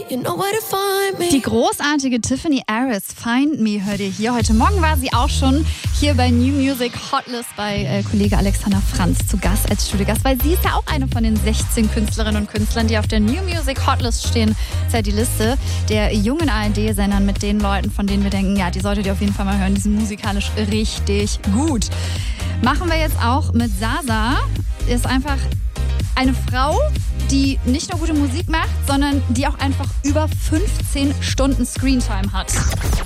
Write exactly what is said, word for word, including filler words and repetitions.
you know where to find me. Die großartige Tiffany Aris, Find Me, hört ihr hier. Heute Morgen war sie auch schon hier bei New Music Hotlist bei äh, Kollege Alexander Franz zu Gast als Studiogast, weil sie ist ja auch eine von den sechzehn Künstlerinnen und Künstlern, die auf der New Music Hotlist stehen. Das ist ja die Liste der jungen A R D-Sendern mit den Leuten, von denen wir denken, ja, die solltet ihr auf jeden Fall mal hören. Die sind musikalisch richtig gut. Machen wir jetzt auch mit Sasa. Ist einfach eine Frau, die nicht nur gute Musik macht, sondern die auch einfach über fünfzehn Stunden Screentime hat.